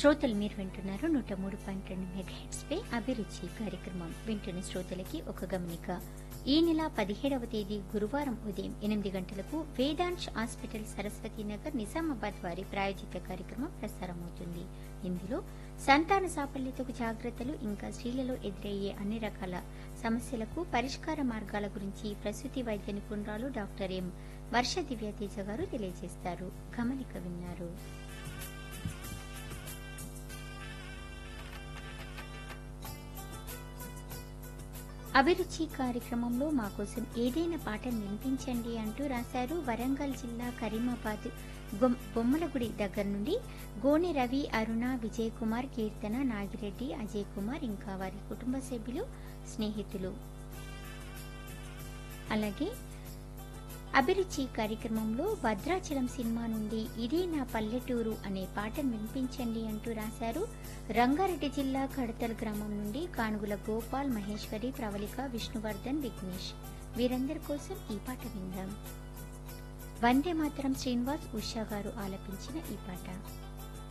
శ్రోతలు మీరు వింటున్నారు 103.2 మెగాహెర్ట్జ్ పై అభిరుచి కార్యక్రమం. వింటున్న శ్రోతలకి ఒక గమనిక. ఈ నెల 17వ తేదీ గురువారం ఉదయం 8 గంటలకు వేదాంశ్ హాస్పిటల్ సరస్వతీనగర్ నిజామాబాద్ వారి ప్రాయోజిత కార్యక్రమం ప్రసారమవుతుంది. ఇందులో సంతాన సాఫల్యతకు జాగ్రత్తలు, ఇంకా స్త్రీలలో ఎదురయ్యే అన్ని రకాల సమస్యలకు పరిష్కార మార్గాల గురించి ప్రసూతి వైద్య నిపుణురాలు డాక్టర్ ఎం వర్ష దివ్యతేజ గారు తెలియజేస్తారు. గమనిక విన్నారు. అభిరుచి కార్యక్రమంలో మా కోసం ఏదైనా పాటను వినిపించండి అంటూ రాశారు. వరంగల్ జిల్లా కరీమాబాద్ బొమ్మలగుడి దగ్గర నుండి గోనె రవి, అరుణ, విజయ్ కుమార్, కీర్తన, నాగిరెడ్డి, అజయ్ కుమార్, ఇంకా వారి కుటుంబ సభ్యులు, స్నేహితులు. అలాగే అభిరుచి కార్యక్రమంలో భద్రాచలం సినిమా నుండి ఇదే నా పల్లెటూరు అనే పాటను వినిపించండి అంటూ రాశారు. రంగారెడ్డి జిల్లా కడతల్ గ్రామం నుండి కానుగుల గోపాల్, మహేశ్వరి, ప్రవళిక, విష్ణువర్ధన్, విఘ్నేష్. వీరందరి కోసం ఈ పాట విందాం. వందే మాతరం శ్రీనివాస్, ఉషా గారు ఆలపించిన ఈ పాట.